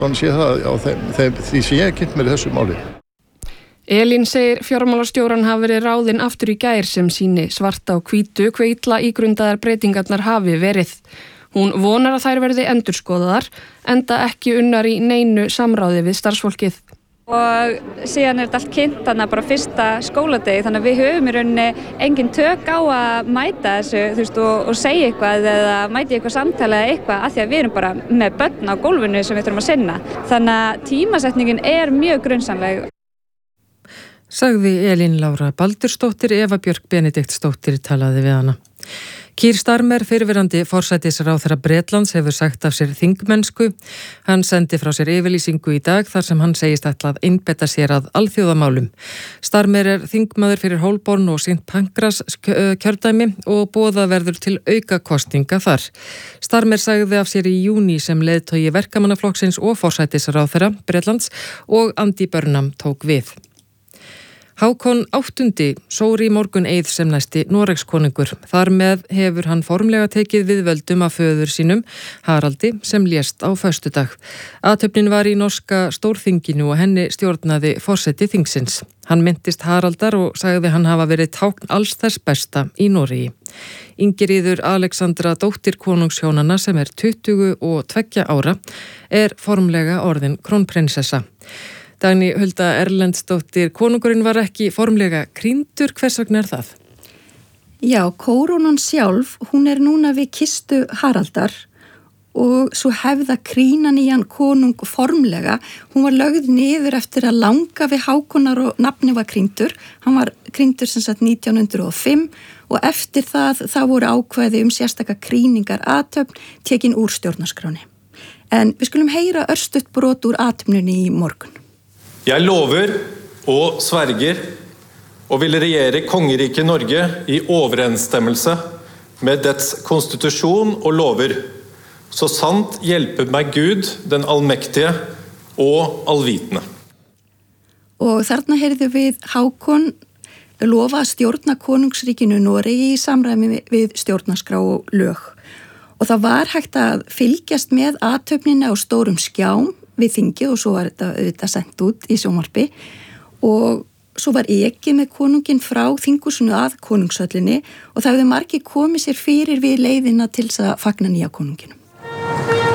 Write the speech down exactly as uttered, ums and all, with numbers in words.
Hann sé það á þeim, þeim, því sem ég kynnt mér í þessu máli. Elín segir fjármálastjóran hafi verið ráðinn aftur í gær sem sýni svarta og hvítu hve illa ígrundaðar breytingarnar hafi verið. Hún vonar að þær verði endurskoðaðar, enda ekki unnar í neinu samráði við starfsfólkið. Og síðan er þetta allt kynnt þannig bara fyrsta skóladegi, þannig að við höfum í rauninni engin tök á að mæta þessu, þú veist, og, og segja eitthvað eða mæti eitthvað samtala eða eitthvað af því að við erum bara með börn á gólfinu sem við þurfum að sinna. Þannig að tímasetningin er mjög grunsamleg. Sagði Elín Lára Baldursdóttir, Eva Björk Benediktsdóttir talaði við hana. Keir Starmer, fyrrverandi forsætisráðherra Bretlands, hefur sagt af sér þingmennsku. Hann sendi frá sér yfirlýsingu í dag þar sem hann segist ætla að einbetta sér að alþjóðamálum. Starmer er þingmaður fyrir Holborn og Saint Pancras kjördæmi og boðað verður til aukakosninga þar. Starmer sagði af sér í júní sem leiðtogi verkamannaflokksins og forsætisráðherra Bretlands og Andy Burnham tók við. Hákon áttundi sór í morgun eið sem næsti Noregskonungur. Þar með hefur hann formlega tekið við völdum af föður sínum, Haraldi, sem lést á föstudag. Athöfnin var í norska stórþinginu og henni stjórnaði forseti þingsins. Hann minntist Haraldar og sagði hann hafa verið tákn alls þess besta í Noregi. Ingiríður Alexandra dóttir konungshjónanna sem er tuttugu og tveggja ára er formlega orðin krónprinsessa. Dagný Hulda Erlendsdóttir, konungurinn var ekki formlega krýndur, hvers vegna er það? Já, kórónan sjálf, hún er núna við kistu Haraldar og svo hefða krýnan í hann konung formlega. Hún var lögð niður eftir að langa við Hákonar og nafni var krýndur. Hann var krýndur sem sagt nítján hundruð og fimm og eftir það, það voru ákvæði um sérstaka krýningar athöfn tekin úr stjórnarskráni. En við skulum heyra örstutt brot úr athöfnunni í morgun. Jeg lover og sverger og vil regjere kongeriket Norge i overensstemmelse med dets konstitusjon og lover, så sant hjelper meg Gud, den allmektige og allvitende. Og þarna heyrðu við Hákon lofa að stjórna konungsríkinu Noregi í samræmi við stjórnarskrá og lög. Og það var hægt að fylgjast með athöfninni á stórum skjám við þingið og svo var þetta auðvitað sendt út í sjónvarpi og svo var ekið með konunginn frá þinghúsinu að konungshöllinni og það hefði margir komið sér fyrir við leiðina til þess að fagna nýja konunginu.